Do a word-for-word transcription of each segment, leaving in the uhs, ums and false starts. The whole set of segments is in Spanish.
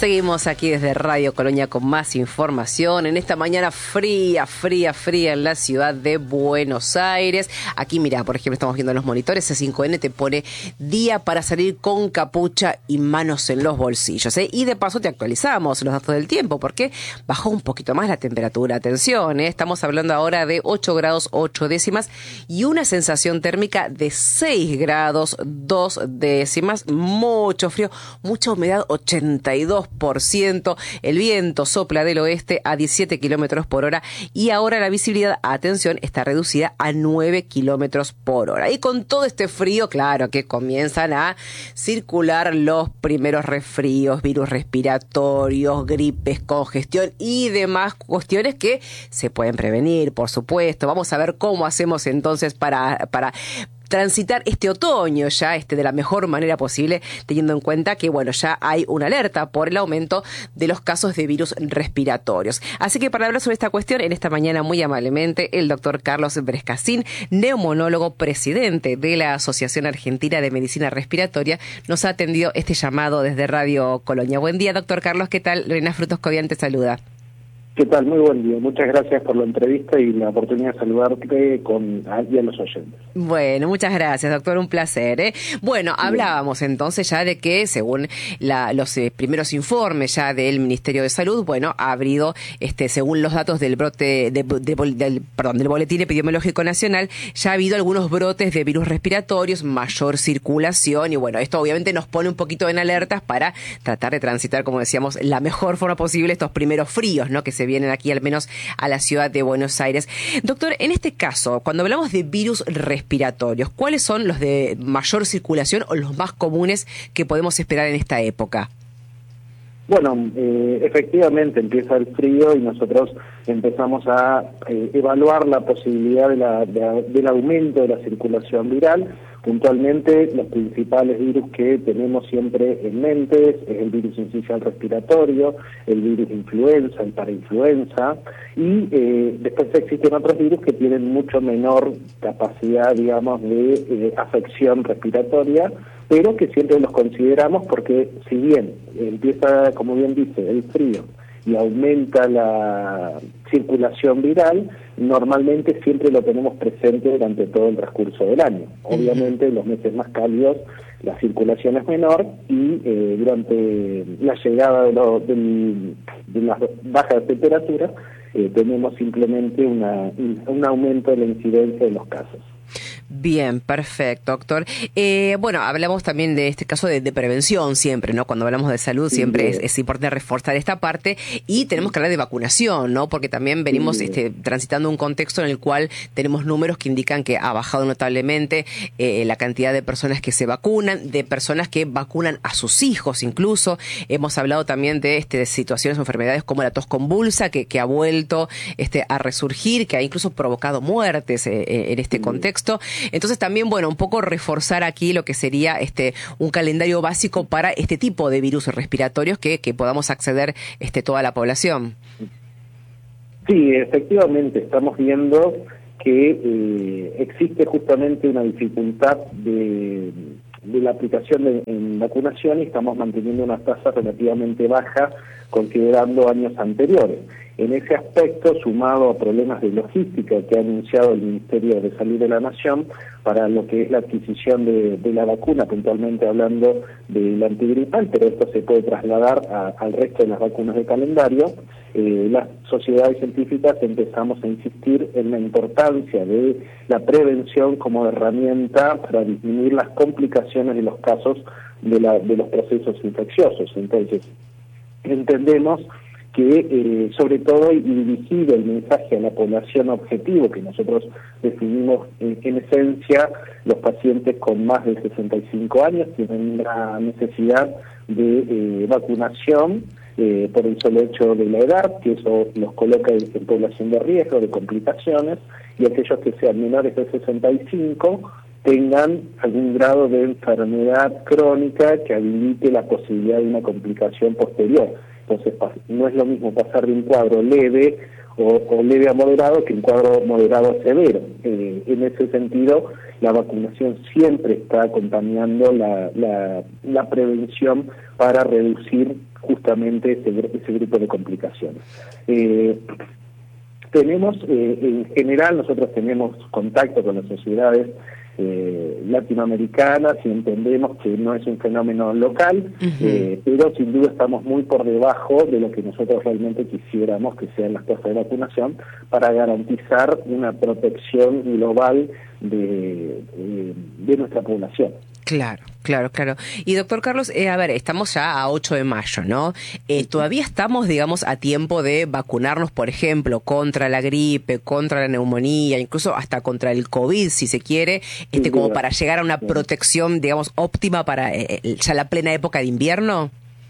Seguimos aquí desde Radio Colonia con más información en esta mañana fría, fría, fría en la ciudad de Buenos Aires. Aquí, mira, por ejemplo, estamos viendo en los monitores, C cinco N te pone día para salir con capucha y manos en los bolsillos, ¿eh? Y de paso te actualizamos los datos del tiempo porque bajó un poquito más la temperatura. Atención, ¿eh? Estamos hablando ahora de ocho grados ocho décimas y una sensación térmica de seis grados dos décimas. Mucho frío, mucha humedad, ochenta y dos por ciento. El viento sopla del oeste a diecisiete kilómetros por hora y ahora la visibilidad, atención, está reducida a nueve kilómetros por hora. Y con todo este frío, claro que comienzan a circular los primeros resfríos, virus respiratorios, gripes, congestión y demás cuestiones que se pueden prevenir, por supuesto. Vamos a ver cómo hacemos entonces para, para transitar este otoño ya este de la mejor manera posible, teniendo en cuenta que bueno, ya hay una alerta por el aumento de los casos de virus respiratorios. Así que para hablar sobre esta cuestión, en esta mañana muy amablemente el doctor Carlos Brescacín, neumonólogo, presidente de la Asociación Argentina de Medicina Respiratoria, nos ha atendido este llamado desde Radio Colonia. Buen día, doctor Carlos, ¿qué tal? Lorena Frutos Cobian te saluda. ¿Qué tal? Muy buen día. Muchas gracias por la entrevista y la oportunidad de saludarte con a, y a los oyentes. Bueno, muchas gracias, doctor. Un placer, ¿eh? Bueno, Bien. Hablábamos entonces ya de que, según la, los eh, primeros informes ya del Ministerio de Salud, bueno, ha habido, este, según los datos del brote, de, de, de, del, perdón, del Boletín Epidemiológico Nacional, ya ha habido algunos brotes de virus respiratorios, mayor circulación y bueno, esto obviamente nos pone un poquito en alertas para tratar de transitar, como decíamos, la mejor forma posible estos primeros fríos, ¿no? Que se vienen aquí al menos a la ciudad de Buenos Aires. Doctor, en este caso, cuando hablamos de virus respiratorios, ¿cuáles son los de mayor circulación o los más comunes que podemos esperar en esta época? Bueno, eh, efectivamente empieza el frío y nosotros empezamos a eh, evaluar la posibilidad de la, de, del aumento de la circulación viral. Puntualmente, los principales virus que tenemos siempre en mente es el virus sincicial respiratorio, el virus influenza, el parainfluenza, y eh, después existen otros virus que tienen mucho menor capacidad, digamos, de eh, afección respiratoria, pero que siempre los consideramos porque si bien empieza, como bien dice, el frío y aumenta la circulación viral, normalmente siempre lo tenemos presente durante todo el transcurso del año. Obviamente en los meses más cálidos la circulación es menor y eh, durante la llegada de, lo, del, de las bajas temperaturas eh, tenemos simplemente una, un aumento de la incidencia de los casos. Bien, perfecto, doctor. Eh, bueno, hablamos también de este caso de, de prevención siempre, ¿no? Cuando hablamos de salud siempre es, es importante reforzar esta parte y tenemos que hablar de vacunación, ¿no? Porque también venimos este, transitando un contexto en el cual tenemos números que indican que ha bajado notablemente eh, la cantidad de personas que se vacunan, de personas que vacunan a sus hijos incluso. Hemos hablado también de, este, de situaciones o enfermedades como la tos convulsa que, que ha vuelto este, a resurgir, que ha incluso provocado muertes eh, en este contexto. Entonces también, bueno, un poco reforzar aquí lo que sería este un calendario básico para este tipo de virus respiratorios que, que podamos acceder este toda la población. Sí, efectivamente, estamos viendo que eh, existe justamente una dificultad de, de la aplicación de, en vacunación y estamos manteniendo una tasa relativamente baja considerando años anteriores. En ese aspecto, sumado a problemas de logística que ha anunciado el Ministerio de Salud de la Nación para lo que es la adquisición de, de la vacuna, puntualmente hablando del antigripal, pero esto se puede trasladar a, al resto de las vacunas de calendario, eh, las sociedades científicas empezamos a insistir en la importancia de la prevención como herramienta para disminuir las complicaciones de los casos de, la, de los procesos infecciosos. Entonces, entendemos que eh, sobre todo y dirigido el mensaje a la población objetivo que nosotros definimos en, en esencia, los pacientes con más de sesenta y cinco años tienen una necesidad de eh, vacunación eh, por el solo hecho de la edad, que eso los coloca en, en población de riesgo, de complicaciones, y aquellos que sean menores de sesenta y cinco tengan algún grado de enfermedad crónica que habilite la posibilidad de una complicación posterior. Entonces no es lo mismo pasar de un cuadro leve o, o leve a moderado que un cuadro moderado a severo. Eh, en ese sentido, la vacunación siempre está acompañando la, la, la prevención para reducir justamente ese, ese grupo de complicaciones. Eh, tenemos, eh, en general, nosotros tenemos contacto con las sociedades Eh, latinoamericanas y entendemos que no es un fenómeno local, uh-huh. eh, pero sin duda estamos muy por debajo de lo que nosotros realmente quisiéramos que sean las tasas de vacunación para garantizar una protección global de, de, de nuestra población. Claro, claro, claro. Y doctor Carlos, eh, a ver, estamos ya a ocho de mayo, ¿no? Eh, todavía estamos, digamos, a tiempo de vacunarnos, por ejemplo, contra la gripe, contra la neumonía, incluso hasta contra el COVID, si se quiere, este, como para llegar a una protección, digamos, óptima para eh, ya la plena época de invierno.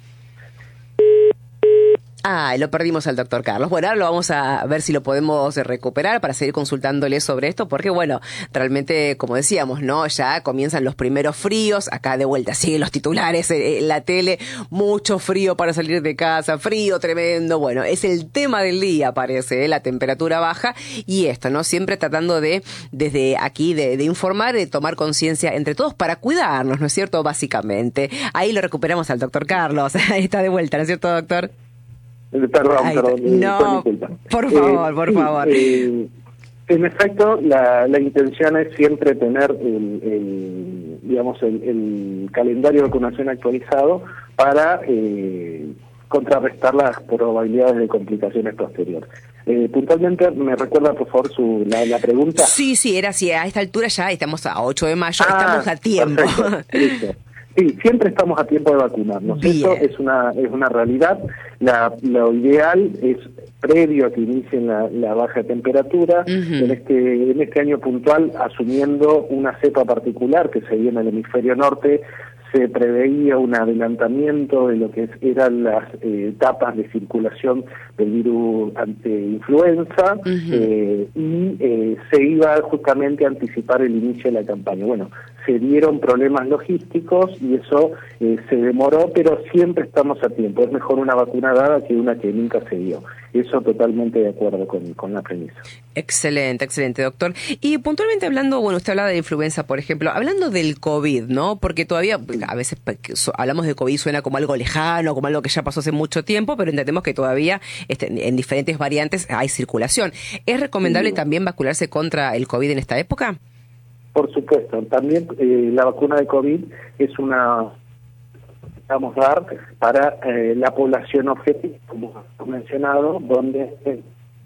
Ah, lo perdimos al doctor Carlos. Bueno, ahora lo vamos a ver si lo podemos recuperar para seguir consultándole sobre esto, porque bueno, realmente, como decíamos, ¿no? Ya comienzan los primeros fríos, acá de vuelta siguen los titulares en la tele, mucho frío para salir de casa, frío tremendo, bueno, es el tema del día, parece, ¿eh? La temperatura baja y esto, ¿no? Siempre tratando de, desde aquí, de, de informar, de tomar conciencia entre todos para cuidarnos, ¿no es cierto? Básicamente. Ahí lo recuperamos al doctor Carlos, ahí está de vuelta, ¿no es cierto, doctor? Perdón, Ay, perdón. no, por favor, eh, por sí, favor. Eh, en efecto, la, la intención es siempre tener el, el digamos, el, el calendario de vacunación actualizado para eh, contrarrestar las probabilidades de complicaciones posteriores. Eh, puntualmente, ¿me recuerda, por favor, su, la, la pregunta? Sí, sí, era así. A esta altura ya estamos a ocho de mayo, ah, estamos a tiempo. Perfecto, listo. Sí, siempre estamos a tiempo de vacunarnos. Bien. Eso es una es una realidad. La, lo ideal es previo a que inicien la, la baja temperatura, uh-huh. en este en este año puntual, asumiendo una cepa particular que se dio en el hemisferio norte, se preveía un adelantamiento de lo que eran las eh, etapas de circulación del virus ante influenza, uh-huh. eh, y eh, se iba justamente a anticipar el inicio de la campaña. Bueno, se dieron problemas logísticos y eso eh, se demoró, pero siempre estamos a tiempo. Es mejor una vacuna dada que una que nunca se dio. Eso totalmente de acuerdo con, con la premisa. Excelente, excelente, doctor. Y puntualmente hablando, bueno, usted hablaba de influenza, por ejemplo, hablando del COVID, ¿no? Porque todavía a veces hablamos de COVID, suena como algo lejano, como algo que ya pasó hace mucho tiempo, pero entendemos que todavía este, en diferentes variantes hay circulación. ¿Es recomendable sí. también vacunarse contra el COVID en esta época? Por supuesto, también eh, la vacuna de COVID es una, vamos a dar para eh, la población objetivo, como he mencionado, donde eh,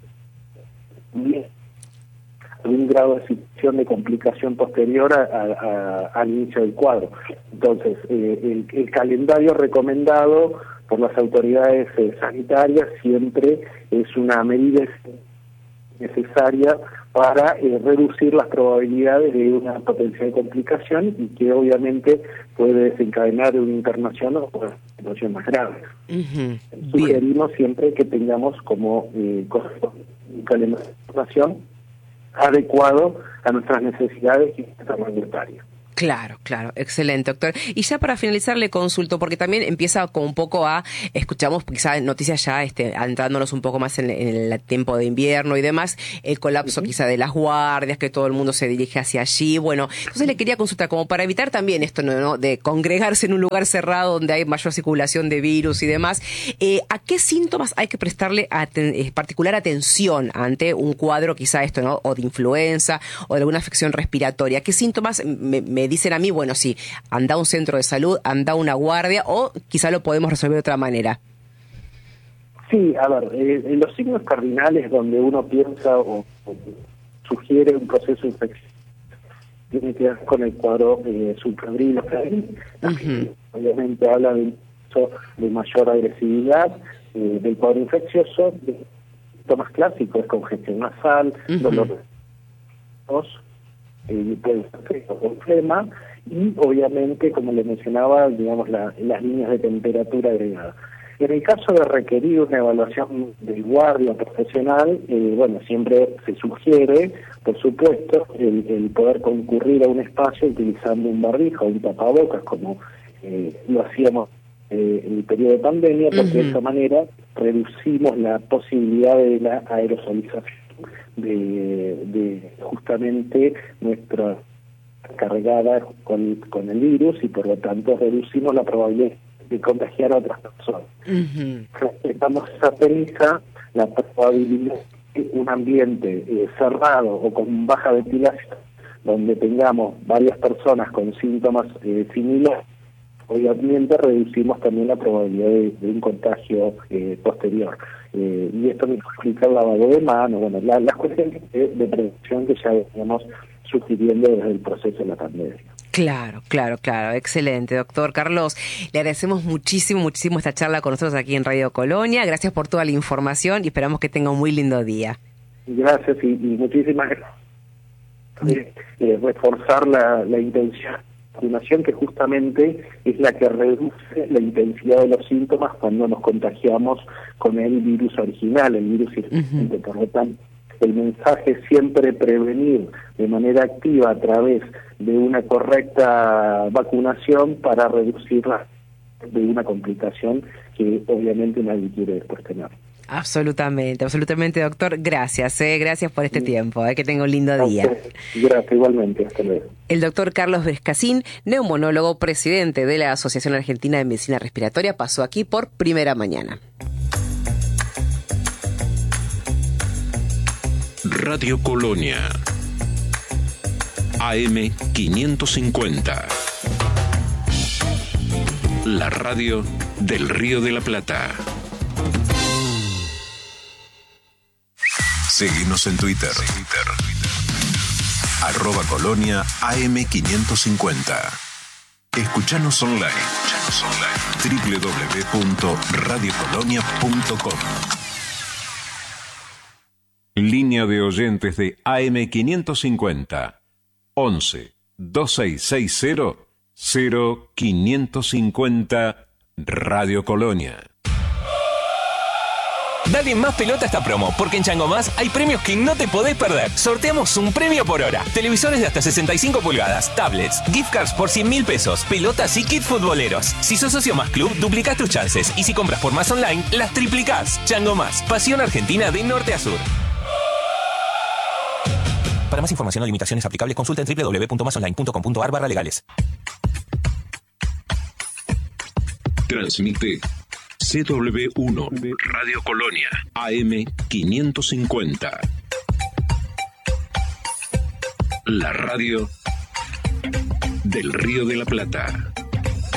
hay un grado de situación de complicación posterior a, a, a, al inicio del cuadro. Entonces, eh, el, el calendario recomendado por las autoridades eh, sanitarias siempre es una medida necesaria para eh, reducir las probabilidades de una potencial complicación y que obviamente puede desencadenar una internación o una situación más grave. Uh-huh. Sugerimos Bien. siempre que tengamos como eh, un calendario de vacunación adecuado a nuestras necesidades y nuestra tamaño. Claro, claro, excelente, doctor. Y ya para finalizar le consulto, porque también empieza como un poco a, escuchamos quizá noticias ya este, entrándonos un poco más en, en el tiempo de invierno y demás, el colapso uh-huh. quizá de las guardias, que todo el mundo se dirige hacia allí. Bueno, entonces le quería consultar, como para evitar también esto, ¿no? ¿no? de congregarse en un lugar cerrado donde hay mayor circulación de virus y demás, eh, ¿a qué síntomas hay que prestarle aten- eh, particular atención ante un cuadro quizá esto, ¿no? O de influenza o de alguna afección respiratoria? ¿Qué síntomas me, me dicen a mí, bueno, sí, anda a un centro de salud, anda a una guardia, o quizá lo podemos resolver de otra manera? Sí, a ver, eh, en los signos cardinales donde uno piensa o, o sugiere un proceso infeccioso, tiene que ver con el cuadro eh, subfebril o febril. Uh-huh. Obviamente habla de un proceso de mayor agresividad eh, del cuadro infeccioso. Lo más clásico es congestión nasal, uh-huh. dolor de tos, Eh, puede ser con flema y obviamente, como le mencionaba, digamos la, las líneas de temperatura agregada. En el caso de requerir una evaluación del guardia profesional, eh, bueno, siempre se sugiere, por supuesto, el, el poder concurrir a un espacio utilizando un barbijo o un tapabocas, como eh, lo hacíamos eh, el periodo de pandemia, porque uh-huh. de esta manera reducimos la posibilidad de la aerosolización de, de justamente nuestra cargada con, con el virus, y por lo tanto reducimos la probabilidad de contagiar a otras personas. Uh-huh. Respetamos esa premisa, la probabilidad de un ambiente eh, cerrado o con baja ventilación, donde tengamos varias personas con síntomas eh, similares, obviamente reducimos también la probabilidad de, de un contagio eh, posterior. Eh, y esto me explica el lavado de manos, bueno, la, las cuestiones de, de prevención que ya veníamos sugiriendo desde el proceso de la pandemia. Claro, claro, claro. Excelente, doctor Carlos. Le agradecemos muchísimo, muchísimo esta charla con nosotros aquí en Radio Colonia. Gracias por toda la información y esperamos que tenga un muy lindo día. Gracias y, y muchísimas gracias. Eh, eh, reforzar la, la intención de vacunación, que justamente es la que reduce la intensidad de los síntomas cuando nos contagiamos con el virus original, el virus circulante. Uh-huh. Por lo tanto, el mensaje es siempre prevenir de manera activa a través de una correcta vacunación para reducirla de una complicación que obviamente nadie quiere después tener. Absolutamente, absolutamente, doctor. Gracias, eh, gracias por este sí. tiempo. Eh, que tenga un lindo día. Okay. Gracias, igualmente. Hasta luego. El doctor Carlos Brescacín, neumonólogo, presidente de la Asociación Argentina de Medicina Respiratoria, pasó aquí por Primera Mañana. Radio Colonia, A M quinientos cincuenta, la radio del Río de la Plata. Seguinos en Twitter, Twitter. arroba Colonia A M quinientos cincuenta. Escuchanos online, Escuchanos online. doble u doble u doble u punto radio colonia punto com. Línea de oyentes de A M quinientos cincuenta, once, veintiséis sesenta, cero quinientos cincuenta, Radio Colonia. Dale más pelota a esta promo, porque en Chango Más hay premios que no te podés perder. Sorteamos un premio por hora. Televisores de hasta sesenta y cinco pulgadas, tablets, gift cards por cien mil pesos, pelotas y kit futboleros. Si sos socio Más Club, duplicás tus chances. Y si compras por Más Online, las triplicás. Chango Más, pasión argentina de norte a sur. Para más información o limitaciones aplicables, consulta en doble u doble u doble u punto más online punto com punto a r barra legales. Transmite C W uno, Radio Colonia, A M quinientos cincuenta. La radio del Río de la Plata.